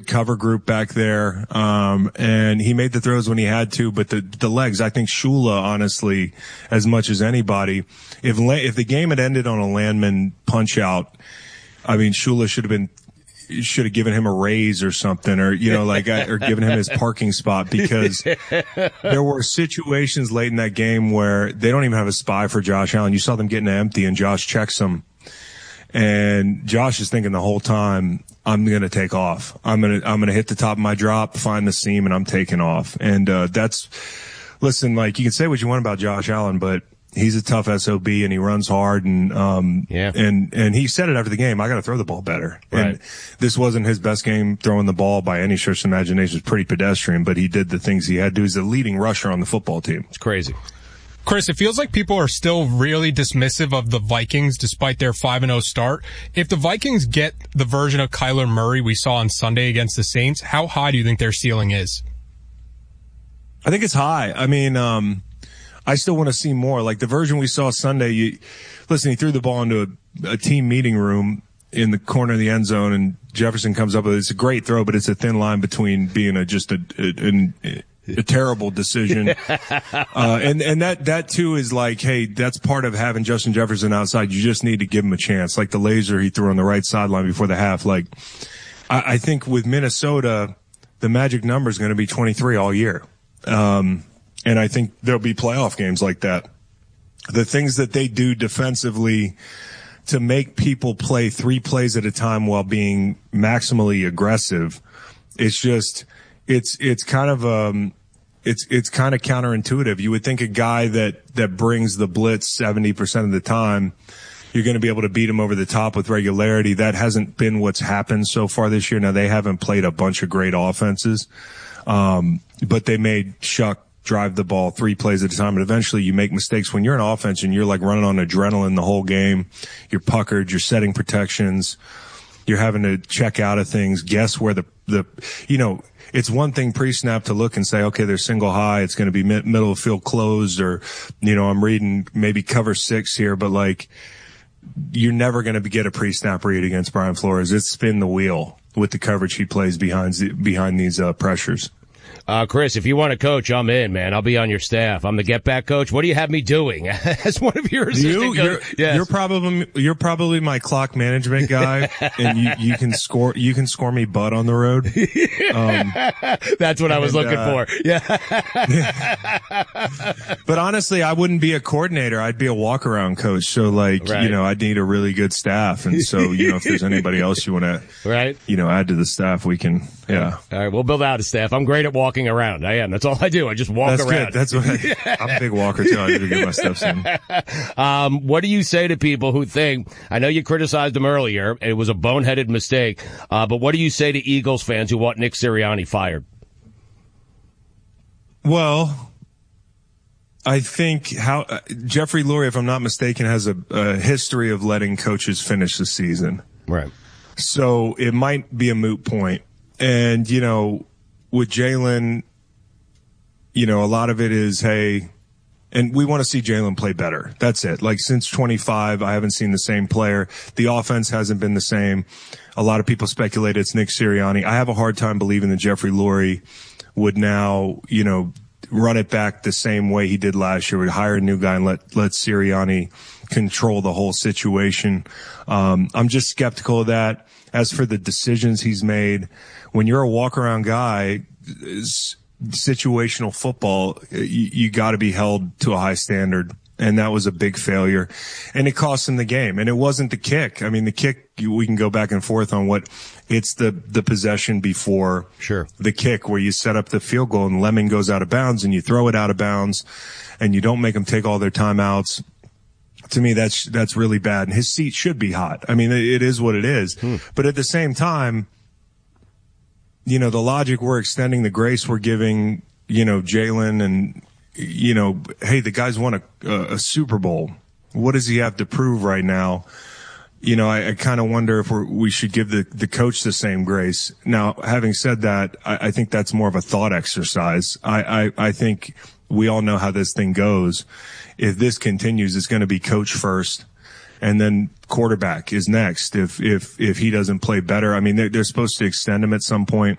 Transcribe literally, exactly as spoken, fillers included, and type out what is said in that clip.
cover group back there. Um, and he made the throws when he had to, but the, the legs, I think Shula, honestly, as much as anybody, if, if the game had ended on a Landman punch out, I mean, Shula should have been, should have given him a raise or something, or, you know, like, or given him his parking spot, because there were situations late in that game where they don't even have a spy for Josh Allen. You saw them getting empty and Josh checks him. And Josh is thinking the whole time, I'm going to take off. I'm going to, I'm going to hit the top of my drop, find the seam, and I'm taking off. And, uh, that's, listen, like, you can say what you want about Josh Allen, but he's a tough S O B and he runs hard. And, um, yeah. and, and he said it after the game, I got to throw the ball better. Right. And this wasn't his best game throwing the ball by any stretch of imagination. It was pretty pedestrian, but he did the things he had to. He's the leading rusher on the football team. It's crazy. Chris, it feels like people are still really dismissive of the Vikings despite their five and oh start. If the Vikings get the version of Kyler Murray we saw on Sunday against the Saints, how high do you think their ceiling is? I think it's high. I mean, um, I still want to see more. Like the version we saw Sunday, you, listen, he threw the ball into a, a team meeting room in the corner of the end zone, and Jefferson comes up with it. It's a great throw, but it's a thin line between being a just a, a, a a terrible decision. uh, and, and that, that too is like, hey, that's part of having Justin Jefferson outside. You just need to give him a chance. Like the laser he threw on the right sideline before the half. Like, I, I think with Minnesota, the magic number is going to be twenty-three all year. Um, and I think there'll be playoff games like that. The things that they do defensively to make people play three plays at a time while being maximally aggressive, it's just, it's, it's kind of, um, It's it's kind of counterintuitive. You would think a guy that, that brings the blitz seventy percent of the time, you're going to be able to beat him over the top with regularity. That hasn't been what's happened so far this year. Now, they haven't played a bunch of great offenses, um, but they made Shuck drive the ball three plays at a time. And eventually you make mistakes when you're an offense and you're like running on adrenaline the whole game. You're puckered. You're setting protections. You're having to check out of things, guess where the, the, you know, it's one thing pre-snap to look and say, okay, they're single high. It's going to be mid- middle of field closed, or, you know, I'm reading maybe cover six here, but like, you're never going to get a pre-snap read against Brian Flores. It's spin the wheel with the coverage he plays behind, behind these, uh, pressures. Uh, Chris, if you want to coach, I'm in, man. I'll be on your staff. I'm the get back coach. What do you have me doing as one of your assistant you, you're, coaches? Yes. you're probably, you're probably my clock management guy, and you, you can score, you can score me butt on the road. Um, That's what I was and, looking uh, for. Yeah. But honestly, I wouldn't be a coordinator. I'd be a walk around coach. So like, right. you know, I'd need a really good staff. And so, you know, if there's anybody else you want to, right. you know, add to the staff, we can, yeah. All right. We'll build out a staff. I'm great at walking around. I am. That's all I do. I just walk That's around. Good. That's what I, I'm a big walker too. I need to get my steps in. Um, what do you say to people who think, I know you criticized them earlier, it was a boneheaded mistake, uh, but what do you say to Eagles fans who want Nick Sirianni fired? Well, I think how uh, Jeffrey Lurie, if I'm not mistaken, has a, a history of letting coaches finish the season. Right. So it might be a moot point. And, you know, with Jalen, you know, a lot of it is, hey, and we want to see Jalen play better. That's it. Like since twenty-five, I haven't seen the same player. The offense hasn't been the same. A lot of people speculate it's Nick Sirianni. I have a hard time believing that Jeffrey Lurie would now, you know, run it back the same way he did last year, would hire a new guy and let, let Sirianni control the whole situation. Um, I'm just skeptical of that. As for the decisions he's made, when you're a walk around guy, situational football, you, you got to be held to a high standard. And that was a big failure. And it cost him the game. And it wasn't the kick. I mean, the kick, we can go back and forth on what it's the, the possession before sure. the kick where you set up the field goal and Lemon goes out of bounds and you throw it out of bounds and you don't make them take all their timeouts. To me, that's, that's really bad. And his seat should be hot. I mean, it is what it is. Hmm. But at the same time, you know, the logic we're extending, the grace we're giving, you know, Jalen and, you know, hey, the guy's won a, a, a Super Bowl. What does he have to prove right now? You know, I, I kind of wonder if we're, we should give the, the coach the same grace. Now, having said that, I, I think that's more of a thought exercise. I, I, I think we all know how this thing goes. If this continues, it's going to be coach first. And then quarterback is next. If, if, if he doesn't play better, I mean, they're, they're supposed to extend him at some point.